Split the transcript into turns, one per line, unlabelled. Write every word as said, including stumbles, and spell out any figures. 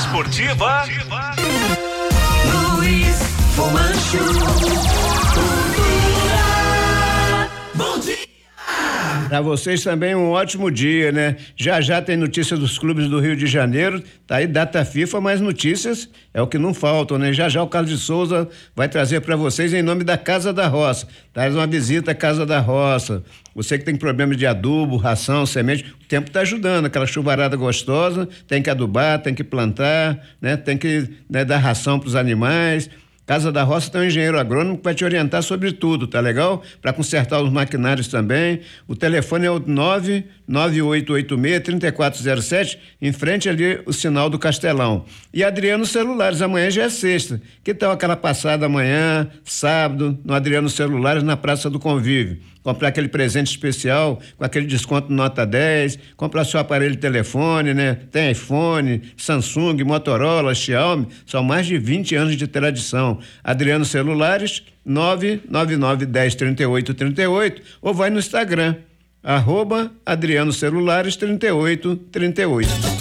esportiva.
Luiz Fumanchu. Bom dia!
Para vocês também um ótimo dia, né? Já já tem notícia dos clubes do Rio de Janeiro, tá aí data FIFA, mas notícias é o que não faltam, né? Já já o Carlos de Souza vai trazer para vocês em nome da Casa da Roça. Traz uma visita à Casa da Roça. Você que tem problemas de adubo, ração, semente, o tempo está ajudando, aquela chuvarada gostosa, tem que adubar, tem que plantar, né? Tem que, né, dar ração para os animais. Casa da Roça tem um engenheiro agrônomo que vai te orientar sobre tudo, tá legal? Para consertar os maquinários também. O telefone é o nove nove oito oito seis, três quatro zero sete, em frente ali o sinal do Castelão. E Adriano Celulares, amanhã já é sexta. Que tal aquela passada amanhã, sábado, no Adriano Celulares, na Praça do Convívio? Comprar aquele presente especial, com aquele desconto nota dez, comprar seu aparelho de telefone, né? Tem iPhone, Samsung, Motorola, Xiaomi, são mais de vinte anos de tradição. Adriano Celulares, nove nove nove um zero, três oito três oito, ou vai no Instagram, arroba Adriano Celulares trinta e oito trinta e oito.